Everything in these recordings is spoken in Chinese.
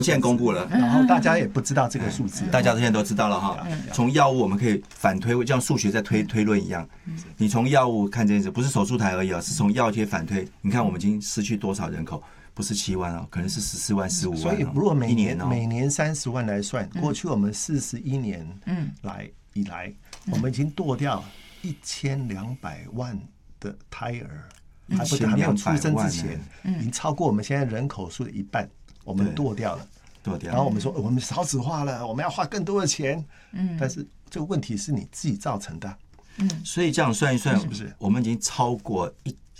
现在公布了， 然后大家也不知道这个数字， 大家现在都知道了哈。从药物我们可以反推，就像数学在推论一样。你从药物看这件事，不是手术台而已啊，是从药物反推。你看我们已经失去多少人口？不是7万哦，可能是14万、15万。 所以如果每年 30 万来算，过去我们41年以来，我们已经剁掉1200万的胎儿，还没有出生之前，已经超过我们现在人口数的一半，我们剁掉了。然后我们说我们少子化了，我们要花更多的钱。但是这个问题是你自己造成的。 所以这样算一算， 是不是？ 我们已经超过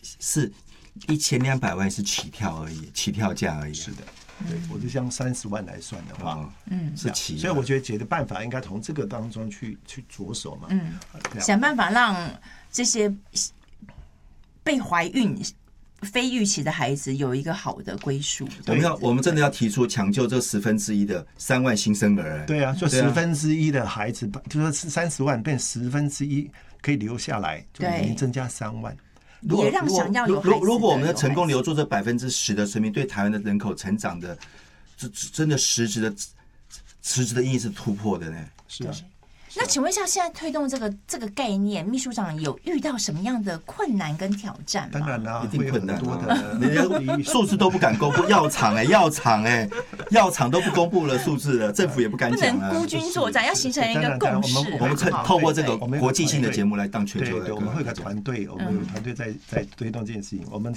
1200万是起跳而已，起跳价而已。 是的，对，我就像30万来算的话， 是起。 所以我觉得解决办法应该从这个当中去着手嘛。 想办法让这些被怀孕非预期的孩子有一个好的归属。 我们真的要提出抢救这1/10的3万新生儿。 对啊，就1/10的孩子，就是30万变1/10可以留下来，就每年增加3万。 也让想要有孩子的如果我们成功留住这10%的生命，对台湾的人口成长的，真的实质的意义是突破的呢。 是啊。 那请问一下，现在推动这个概念，秘书长有遇到什么样的困难跟挑战吗？ 当然啦， 一定困难啊！ 人家数字都不敢公布，药厂都不公布了数字了，政府也不敢讲了。 不能孤军作战，要形成一个共识。 我们透过这个国际性的节目来当全球的。 我们会有个团队，我们有团队在推动这件事情。我们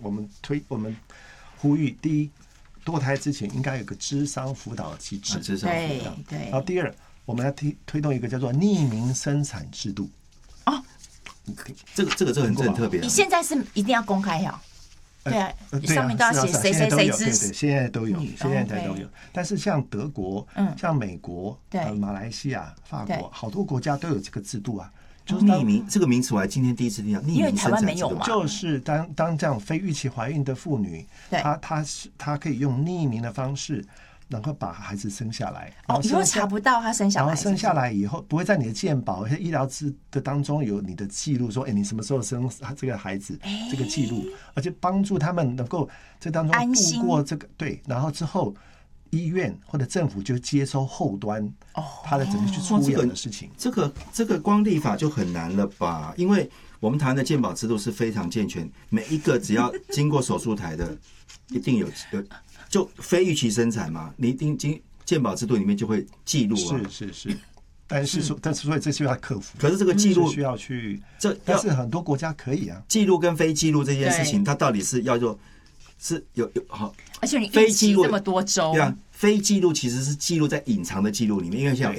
呼吁，第一，堕胎之前应该有个諮商辅导机制。 对。 然后第二，我们要推动一个叫做匿名生产制度。 这个很特别。 你现在是一定要公开呀？对啊，上面都要写谁支持。 现在都有，现在都有。但是像德国、像美国、马来西亚、法国，好多国家都有这个制度啊。 就是匿名这个名词，我还今天第一次听到。 因为台湾没有嘛。 就是当这样非预期怀孕的妇女，她可以用匿名的方式。能够把孩子生下来， 以后查不到他生下来， 然后生下来以后不会在你的健保、医疗的当中有你的记录，说你什么时候生这个孩子，这个记录，而且帮助他们能够这当中度过这个对，然后之后医院或者政府就接收后端他的怎么去处理的事情。 这个光立法就很难了吧？因为我们台湾的健保制度是非常健全，每一个只要经过手术台的，一定有。就非预期生产嘛，你一定健保制度里面就会记录啊。 是，但是所以这需要克服。 可是这个记录需要去，但是很多国家可以啊。 记录跟非记录这件事情，它到底是要做是有好， 而且你非记录这么多周， 对啊，非记录其实是记录在隐藏的记录里面，因为像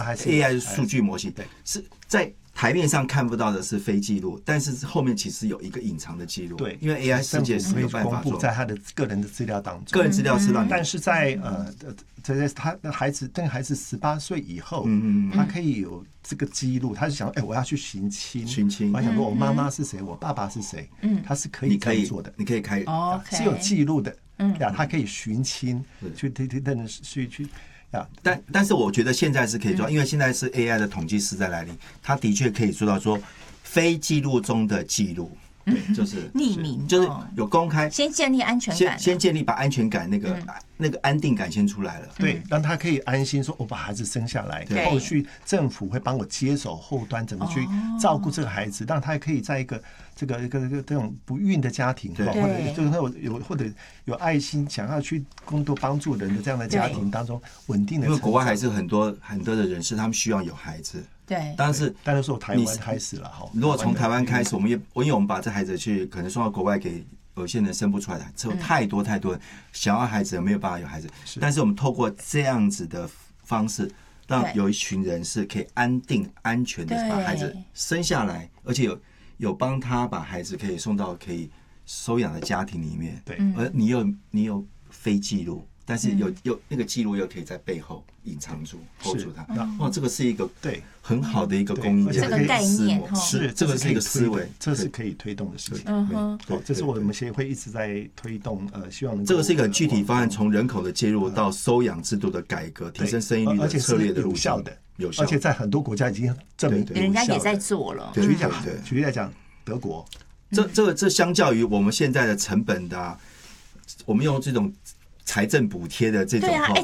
AI 数据模型是在。台面上看不到的是非记录，但是后面其实有一个隐藏的记录。 对， 因为 AI 世界是有办法公布在他的个人的资料当中。 个人资料是让， 但是在他的孩子18岁以后，他可以有这个记录。他是想，我要去寻亲，我想说我妈妈是谁，我爸爸是谁，他是可以这样做的。 你可以开， 是有记录的。他可以寻亲，去。 但是我觉得现在是可以做，因为现在是 AI 的统计时代来临，它的确可以做到说非记录中的记录，就是匿名， 就是有公开， 先建立安全感， 先建立把安全感那个安定感先出来了， 对，让他可以安心说，我把孩子生下来，后续政府会帮我接手后端怎么去照顾这个孩子，让他可以在一个这种不孕的家庭，或者就是或者有爱心想要去更多帮助人的这样的家庭当中稳定的。 因为国外还是很多的人士，他们需要有孩子。 对， 但是说台湾开始了哈。 如果从台湾开始，因为我们把这孩子可能送到国外给有些人生不出来的，有太多人想要孩子没有办法有孩子，但是我们透过这样子的方式，让有一群人是可以安定安全的把孩子生下来，而且有帮他把孩子可以送到可以收养的家庭里面。 对， 而你有非记录。但是有那个记录又可以在背后隐藏住 hold 住它，哇，这个是一个很好的一个公益这个概念， 是这个是一个思维， 这是可以推动的事情。对，这是我们协会一直在推动，希望能够这个是一个很具体方案，从人口的介入到收养制度的改革，提升生育率的策略的路线， 有效，而且在很多国家已经证明人家也在做了。 举例来讲，德国， 这相较于我们现在的成本的，我们用这种财政补贴的这种， 对啊，